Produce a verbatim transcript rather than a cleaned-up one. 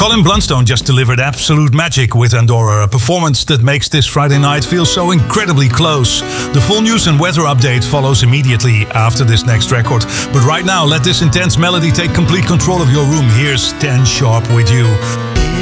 Colin Blunstone just delivered absolute magic with Andorra, a performance that makes this Friday night feel so incredibly close. The full news and weather update follows immediately after this next record. But right now, let this intense melody take complete control of your room. Here's Ten Sharp with you.